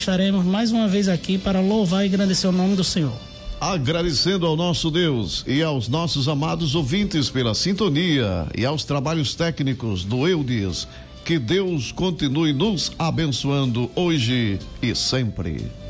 estaremos mais uma vez aqui para louvar e agradecer o nome do Senhor. Agradecendo ao nosso Deus e aos nossos amados ouvintes pela sintonia e aos trabalhos técnicos do Eudes, que Deus continue nos abençoando hoje e sempre.